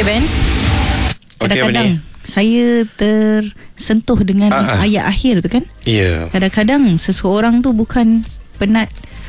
Ben, kadang-kadang saya tersentuh dengan ayat akhir tu kan. Kadang-kadang seseorang tu bukan penat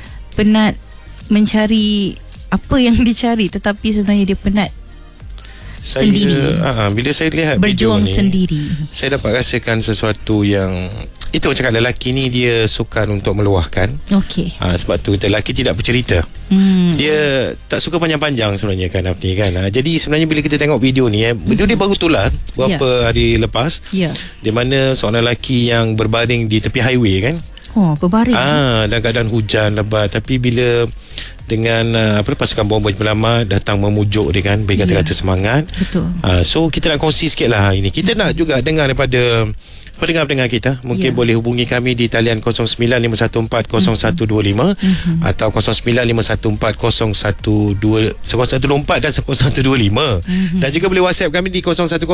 mencari apa yang dicari, tetapi sebenarnya dia penat sendiri. Bila saya lihat berjuang video ni, sendiri, saya dapat rasakan sesuatu yang itu orang cakap lelaki ni dia sukar untuk meluahkan. Sebab tu lelaki tidak bercerita. Dia tak suka panjang-panjang sebenarnya kan Afni kan. Jadi sebenarnya bila kita tengok video ni video dia baru tular beberapa hari lepas, di mana seorang lelaki yang berbaring di tepi highway kan. Berbaring dalam keadaan hujan lebat, tapi bila dengan pasukan bomba penyelamat datang memujuk dia kan, beri kata-kata semangat. Betul. So kita nak kongsi sikit lah ini. Kita nak juga dengar daripada pendengar-pendengar kita. Mungkin boleh hubungi kami di talian 0951400125 atau 0951400124 dan 0125 dan juga boleh WhatsApp kami di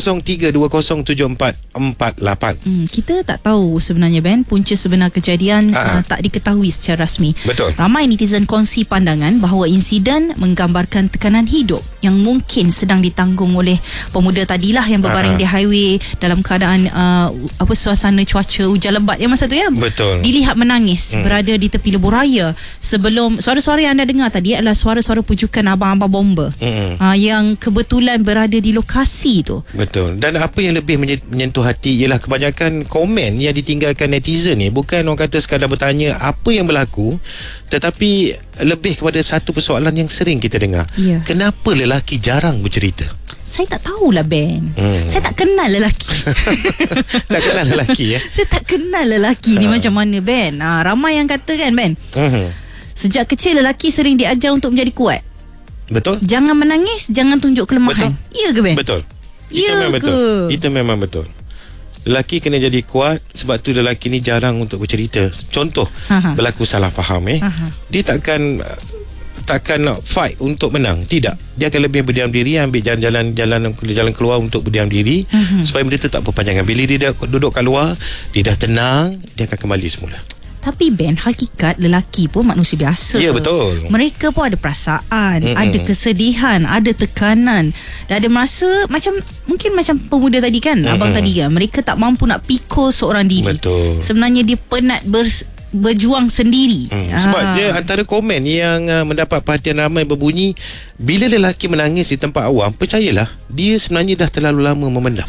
0103207448. Kita tak tahu sebenarnya Ben, punca sebenar kejadian tak diketahui secara rasmi. Betul. Ramai netizen kongsi pandangan bahawa insiden menggambarkan tekanan hidup yang mungkin sedang ditanggung oleh pemuda tadilah yang berbaring di highway dalam keadaan suasana cuaca hujan lebat yang masa tu ya. Betul. Dilihat menangis berada di tepi lebuh raya. Sebelum suara-suara yang anda dengar tadi adalah suara-suara pujukan abang-abang bomba yang kebetulan berada di lokasi tu. Betul. Dan apa yang lebih menyentuh hati ialah kebanyakan komen yang ditinggalkan netizen ni bukan orang kata sekadar bertanya apa yang berlaku, tetapi lebih kepada satu persoalan yang sering kita dengar. Kenapa lelaki jarang bercerita? Saya tak tahulah Ben. Saya tak kenal lelaki. Tak kenal lelaki ya? Saya tak kenal lelaki ni macam mana Ben. Ramai yang kata kan Ben, sejak kecil lelaki sering diajar untuk menjadi kuat. Betul. Jangan menangis, jangan tunjuk kelemahan. Ya ke Ben? Betul. Ya ke? Betul. Itu memang betul. Lelaki kena jadi kuat. Sebab tu lelaki ni jarang untuk bercerita. Contoh, berlaku salah faham dia takkan fight untuk menang. Tidak. Dia akan lebih berdiam diri, ambil jalan keluar untuk berdiam diri, supaya benda tu tak berpanjangan. Bila dia dah duduk kat luar, dia dah tenang, dia akan kembali semula. Tapi Ben, hakikat lelaki pun manusia biasa. Ya, betul. Mereka pun ada perasaan, ada kesedihan, ada tekanan, dan ada masa mungkin macam pemuda tadi kan, abang tadi kan, mereka tak mampu nak pikul seorang diri. Betul. Sebenarnya dia penat berjuang sendiri. Sebab dia antara komen yang mendapat perhatian ramai berbunyi, bila lelaki menangis di tempat awam, percayalah dia sebenarnya dah terlalu lama memendam.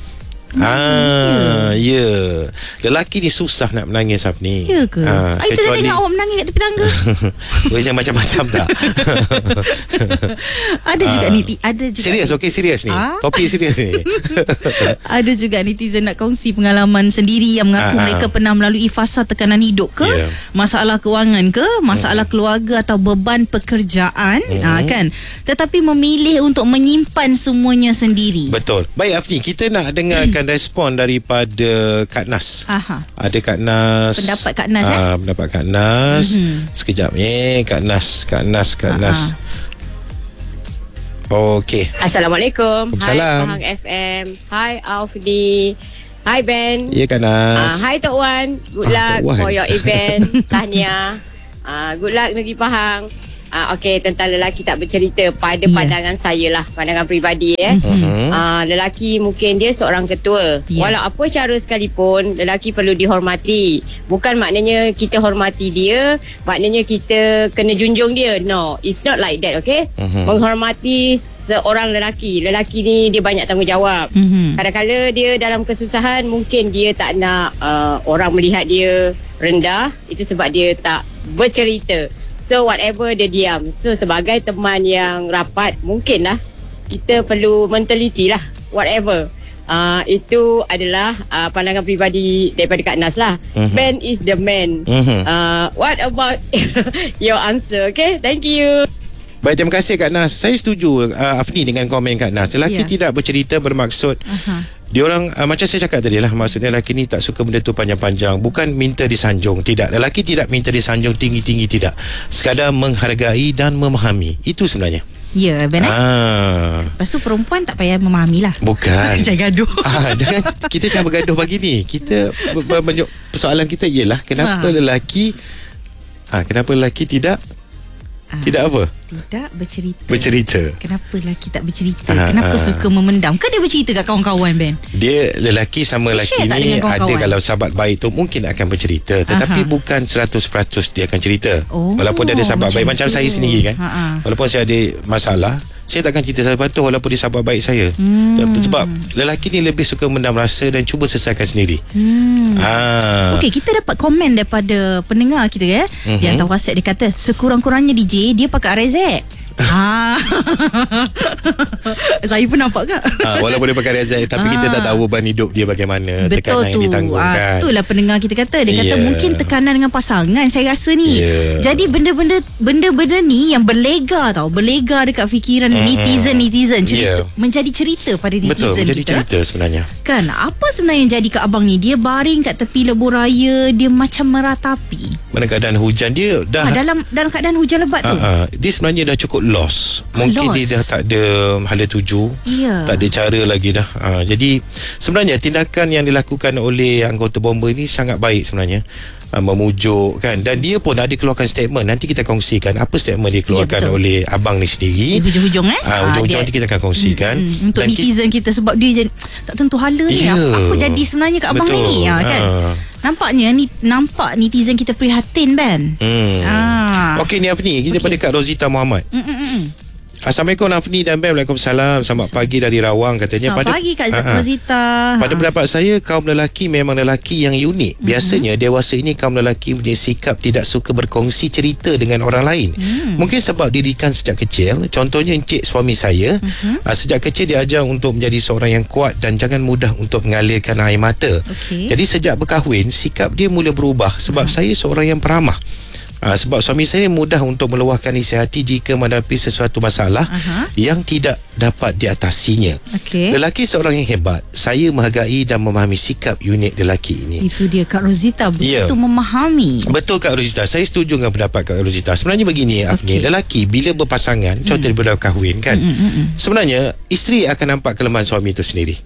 Lelaki ni susah nak menangis Afni. Ya ke? Itu saya tengok awak menangis kat tepi tangga. Macam macam-macam tak? Ada juga serius, serius ni. Topik serius ni. Ada juga netizen nak kongsi pengalaman sendiri yang mengaku mereka pernah melalui fasa tekanan hidup ke, masalah kewangan ke, masalah keluarga atau beban pekerjaan kan, tetapi memilih untuk menyimpan semuanya sendiri. Betul. Baik Afni, kita nak dengarkan respon daripada Kak Nas. Ada Kak Nas. Pendapat Kak Nas pendapat Kak Nas. Sekejap Kak Nas. Okey. Assalamualaikum. Salam. Hai Pahang FM. Hai Aufdi. Hai Ben. Ya Kak Nas. Hai Tok Wan. Good luck for your event. Tahniah. Good luck negeri Pahang. Okey, tentang lelaki tak bercerita, pada pandangan saya lah, pandangan peribadi lelaki mungkin dia seorang ketua. Walau apa cara sekalipun, lelaki perlu dihormati. Bukan maknanya kita hormati dia, maknanya kita kena junjung dia. No, it's not like that, okay? Menghormati seorang lelaki ni dia banyak tanggungjawab. Kadang-kadang dia dalam kesusahan, mungkin dia tak nak orang melihat dia rendah. Itu sebab dia tak bercerita. So whatever dia diam. So sebagai teman yang rapat, mungkinlah kita perlu menteliti lah whatever. Itu adalah pandangan peribadi daripada Kak Nas lah. Ben is the man. What about your answer? Okay, thank you. Baik, terima kasih Kak Nas. Saya setuju Afni dengan komen Kak Nas. Lelaki tidak bercerita bermaksud diorang macam saya cakap tadi lah, maksudnya lelaki ni tak suka benda tu panjang-panjang. Bukan minta disanjung, tidak. Lelaki tidak minta disanjung tinggi-tinggi, tidak. Sekadar menghargai dan memahami. Itu sebenarnya. Ya, benar. Lepas tu perempuan tak payah memahami lah. Bukan. Jangan gaduh. Kita jangan bergaduh pagi ni. Persoalan kita ialah kenapa lelaki tidak apa? Tidak bercerita. Bercerita. Kenapa lelaki tak bercerita? Kenapa suka memendam? Kan dia bercerita kat kawan-kawan, Ben? Dia lelaki sama lelaki ni ada kalau sahabat baik tu mungkin akan bercerita, tetapi bukan 100% dia akan cerita. Walaupun dia ada sahabat baik macam saya sendiri kan. Walaupun saya ada masalah, saya takkan cerita sahabat tu walaupun dia sahabat baik saya. Sebab lelaki ni lebih suka mendam rasa dan cuba selesaikan sendiri. Okey, kita dapat komen daripada pendengar kita Dia hantar WhatsApp, dia kata sekurang-kurangnya DJ dia pakai RZ. Saya pun nampak ke? Walaupun dia pakai RZ, tapi kita tak tahu beban hidup dia bagaimana. Betul tekanan yang ditanggung kan. Itulah pendengar kita kata. Dia kata mungkin tekanan dengan pasangan, saya rasa ni. Jadi benda-benda ni yang berlega dekat fikiran netizen menjadi cerita pada netizen. Betul, menjadi kita cerita sebenarnya. Kan, apa sebenarnya yang jadi kat abang ni? Dia baring kat tepi lebuh raya, dia macam meratapi. Mana keadaan hujan dia dah dalam keadaan hujan lebat tu. Dia sebenarnya dah cukup lost. Mungkin dia dah tak ada hala tuju, tak ada cara lagi dah. Jadi sebenarnya tindakan yang dilakukan oleh anggota bomba ini sangat baik sebenarnya. Memujuk kan, dan dia pun ada keluarkan statement. Nanti kita kongsikan apa statement dia keluarkan oleh abang ni sendiri. Hujung-hujung hujung-hujung nanti kita akan kongsikan untuk dan netizen kita, sebab dia jadi tak tentu hala ni. Apa jadi sebenarnya kat abang ni kan. Nampaknya nampak netizen kita prihatin, Ben. Okey, ni apa ni? Kita daripada Kak Rozita Muhammad. Assalamualaikum Afni dan Ben. Waalaikumsalam. Selamat pagi dari Rawang katanya. Selamat pagi Kak Rozita. Pada pendapat saya, kaum lelaki memang lelaki yang unik. Biasanya dewasa ini kaum lelaki punya sikap tidak suka berkongsi cerita dengan orang lain. Mungkin sebab didikan sejak kecil. Contohnya encik suami saya, sejak kecil diajar untuk menjadi seorang yang kuat dan jangan mudah untuk mengalirkan air mata. Jadi sejak berkahwin, sikap dia mula berubah sebab saya seorang yang peramah. Sebab suami saya mudah untuk meluahkan isi hati jika menghadapi sesuatu masalah yang tidak dapat diatasinya. Lelaki seorang yang hebat. Saya menghargai dan memahami sikap unik lelaki ini. Itu dia Kak Rozita, begitu memahami. Betul Kak Rozita, saya setuju dengan pendapat Kak Rozita. Sebenarnya begini Afni, lelaki bila berpasangan, contoh dia berkahwin kan, sebenarnya isteri akan nampak kelemahan suami itu sendiri.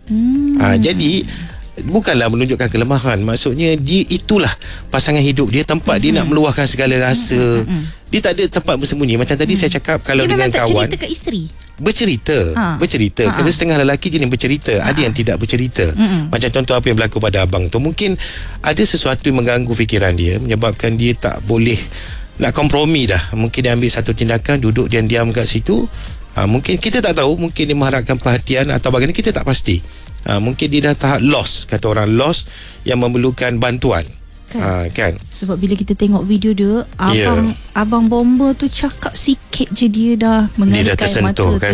Jadi bukanlah menunjukkan kelemahan, maksudnya dia itulah pasangan hidup dia, tempat dia nak meluahkan segala rasa. Dia tak ada tempat bersembunyi. Macam tadi saya cakap, kalau dia dengan kawan, cerita ke isteri, bercerita. Kerana setengah lelaki jenis bercerita, ada yang tidak bercerita. Macam contoh apa yang berlaku pada abang tu, mungkin ada sesuatu yang mengganggu fikiran dia, menyebabkan dia tak boleh nak kompromi dah. Mungkin dia ambil satu tindakan, duduk diam kat situ. Mungkin kita tak tahu, mungkin dia mengharapkan perhatian atau bagaimana, kita tak pasti. Mungkin dia dah tahap lost, kata orang lost, yang memerlukan bantuan kan? Sebab bila kita tengok video dia, abang bomba tu cakap sikit je dia dah mengalirkan, dia dah tersentuh mata, kan.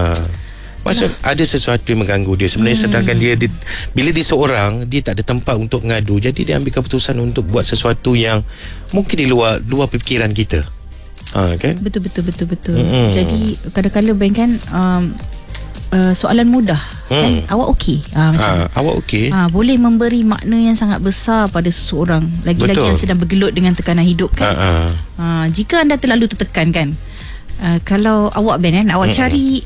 Maksud ada sesuatu yang mengganggu dia sebenarnya. Sedangkan dia bila dia seorang, dia tak ada tempat untuk mengadu. Jadi dia ambil keputusan untuk buat sesuatu yang mungkin di luar fikiran kita. Kan? Betul. Jadi kadang-kadang Ben kan, soalan mudah kan, awak okey, macam awak okey, boleh memberi makna yang sangat besar pada seseorang, lagi-lagi yang sedang bergelut dengan tekanan hidup kan. Jika anda terlalu tertekan kan, kalau awak Ben kan, awak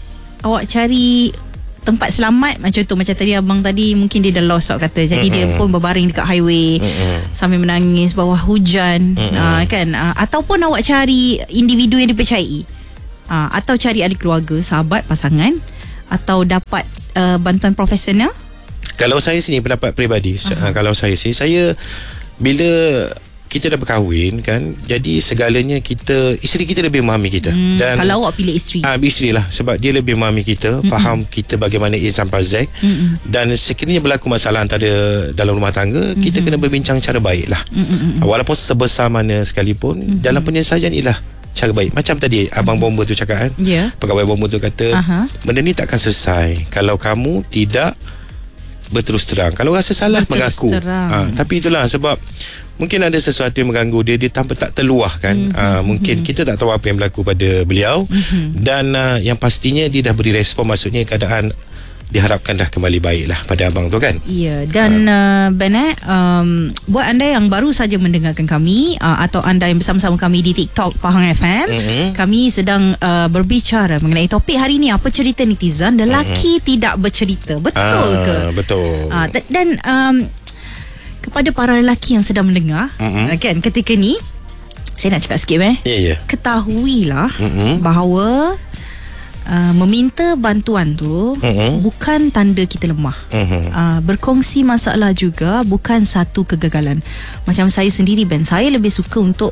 cari tempat selamat, macam tu, macam tadi abang tadi, mungkin dia dah lost awak kata, jadi dia pun berbaring dekat highway sambil menangis bawah hujan, kan, ataupun awak cari individu yang dipercayai, atau cari ahli keluarga, sahabat, pasangan, atau dapat bantuan profesional. Kalau saya sini, pendapat peribadi, kalau saya sini, saya bila kita dah berkahwin kan, jadi segalanya isteri kita lebih memahami kita. Dan kalau awak pilih isteri, isteri lah, sebab dia lebih memahami kita, faham kita bagaimana A sampai Z. Dan sekiranya berlaku masalah antara dalam rumah tangga, kita kena berbincang cara baik lah. Walaupun sebesar mana sekalipun, dalam penyelesaian ialah cara baik. Macam tadi abang bomba tu cakap kan, pegawai bomba tu kata, benda ni takkan selesai kalau kamu tidak berterus terang. Kalau rasa salah, mengaku. Tapi itulah sebab mungkin ada sesuatu yang mengganggu dia tanpa tak terluah kan. Mungkin kita tak tahu apa yang berlaku pada beliau. Dan yang pastinya dia dah beri respon, maksudnya keadaan diharapkan dah kembali baiklah pada abang tu kan. Ya, dan Benet, buat anda yang baru saja mendengarkan kami, atau anda yang bersama-sama kami di TikTok Pahang FM, kami sedang berbicara mengenai topik hari ini, apa cerita netizen lelaki tidak bercerita. Betul ke? Betul. Dan kepada para lelaki yang sedang mendengar, kan, ketika ni Saya nak cakap sikit ketahuilah bahawa meminta bantuan tu bukan tanda kita lemah. Berkongsi masalah juga bukan satu kegagalan. Macam saya sendiri, Ben, saya lebih suka untuk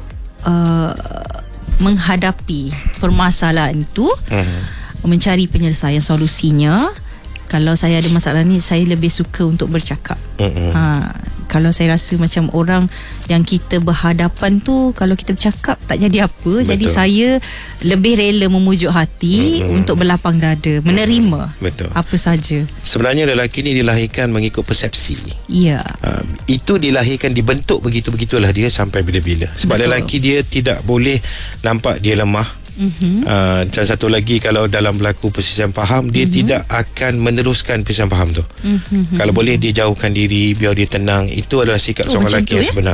menghadapi permasalahan itu, mencari penyelesaian solusinya. Kalau saya ada masalah ni, saya lebih suka untuk bercakap. Kalau saya rasa macam orang yang kita berhadapan tu, kalau kita bercakap tak jadi apa. Betul. Jadi saya lebih rela memujuk hati untuk berlapang dada, menerima apa saja. Sebenarnya lelaki ni dilahirkan mengikut persepsi. Ya. Itu dilahirkan, dibentuk begitu-begitulah dia sampai bila-bila. Sebab lelaki dia tidak boleh nampak dia lemah. Dan satu lagi, kalau dalam berlaku perselisihan faham, dia tidak akan meneruskan perselisihan faham tu. Kalau boleh dia jauhkan diri, biar dia tenang. Itu adalah sikap seorang lelaki yang sebenar.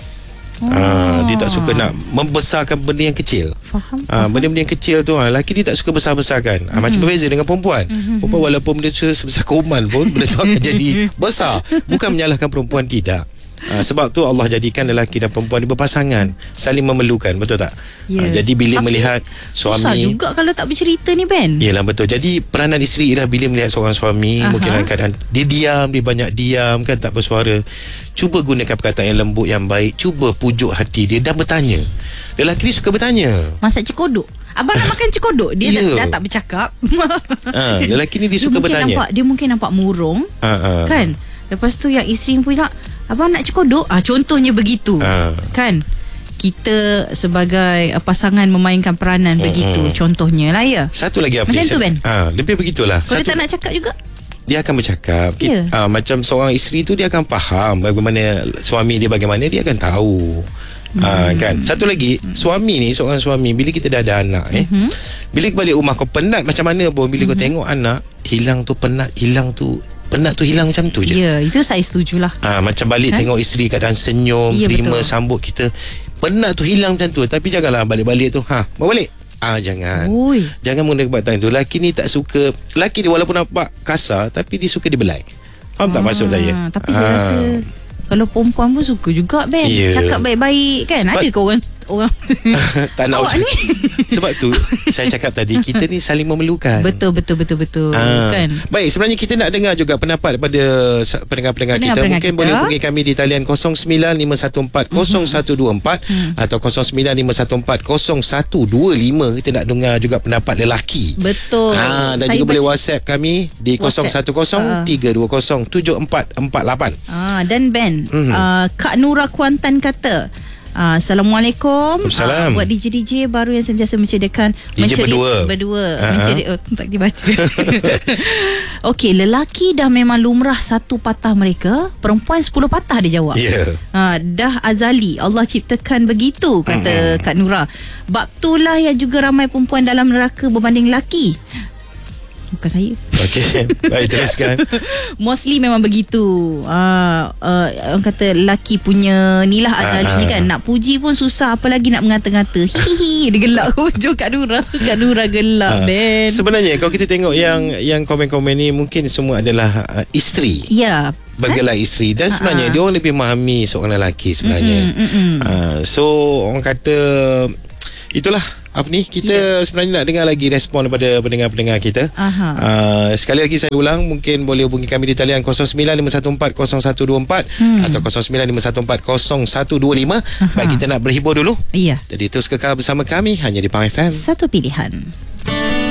Dia tak suka nak membesarkan benda yang kecil. Benda-benda yang kecil tu, lelaki dia tak suka besar-besarkan. Macam berbeza dengan perempuan. Perempuan walaupun benda tu sebesar kuman pun, benda tu akan jadi besar. Bukan menyalahkan perempuan, tidak. Sebab tu Allah jadikan lelaki dan perempuan ni berpasangan, saling memerlukan, betul tak? Jadi bila melihat suami, susah juga kalau tak bercerita ni, Ben. Yelah, betul. Jadi peranan isteri ialah bila melihat seorang suami mungkin dalam keadaan dia diam, dia banyak diam kan, tak bersuara, cuba gunakan perkataan yang lembut, yang baik. Cuba pujuk hati dia dan bertanya. Lelaki ni suka bertanya. Masak cekodok, abang nak makan cekodok. Dia dah tak bercakap. Lelaki ni dia suka bertanya. Dia mungkin nampak murung, kan? Lepas tu yang isteri pun nak, abang nak cekodok. Contohnya begitu. Kan? Kita sebagai pasangan memainkan peranan begitu. Contohnya lah, ya. Satu lagi apa? Macam tu, Ben. Lebih begitulah. Kalau dia tak nak cakap juga, dia akan bercakap. Macam seorang isteri tu, dia akan faham bagaimana suami dia, bagaimana dia akan tahu. Kan. Satu lagi, suami ni, seorang suami, bila kita dah ada anak, bila balik rumah kau penat macam mana pun, bila kau tengok anak hilang tu, penat tu hilang macam tu je. Ya, itu saya setujulah. Macam balik tengok isteri keadaan senyum, terima, sambut kita, penat tu hilang macam tu. Tapi janganlah balik-balik tu, bawa balik. Jangan. Jangan menggunakan perkataan tu. Lelaki ni tak suka. Lelaki dia walaupun nampak kasar, tapi dia suka dibelai. Faham tak maksud saya? Tapi saya rasa kalau perempuan pun suka juga, Ben. Cakap baik-baik, kan? Sebab ada ke orang tak nak awak ni? Sebab tu saya cakap tadi, kita ni saling memerlukan. Betul kan. Baik, sebenarnya kita nak dengar juga pendapat daripada pendengar-pendengar kita. Mungkin boleh hubungi kami di talian 0951400124 atau 0951400125. Kita nak dengar juga pendapat lelaki. Betul. Dan saya juga boleh WhatsApp kami di 0103207448. Dan Ben, Kak Nura Kuantan kata, Assalamualaikum. Buat DJ baru yang sentiasa mencederakan berdua tak dibaca. Okey, lelaki dah memang lumrah satu patah mereka, perempuan 10 patah dia jawab. Dah azali Allah ciptakan begitu, kata Kak Nura. Bab itulah yang juga ramai perempuan dalam neraka berbanding lelaki. Bukan saya. Okey, baik, teruskan. Mostly memang begitu. Orang kata lelaki punya nilah azalinya kan. Nak puji pun susah, apalagi nak mengata-ngata. Hihihi, dia gelak hujung Kak Nura. Kak Nura gelak, Ben. Sebenarnya kalau kita tengok yang komen-komen ni, mungkin semua adalah isteri. Ya. Bergelar isteri. Dan sebenarnya dia orang lebih memahami seorang lelaki sebenarnya. So orang kata itulah kita sebenarnya nak dengar lagi respon daripada pendengar-pendengar kita. Sekali lagi saya ulang, mungkin boleh hubungi kami di talian 0951400124 atau 0951400125. Baik, kita nak berhibur dulu. Jadi terus kekal bersama kami hanya di Pang FM. Satu pilihan.